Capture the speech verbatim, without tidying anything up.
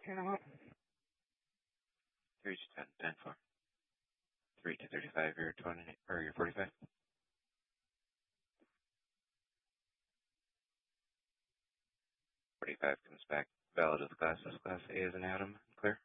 Panama. Three to ten, ten four. Three to thirty-five, you're twenty, or you're forty-five. Forty-five comes back. Valid with classes. Class A is an Adam. Clear.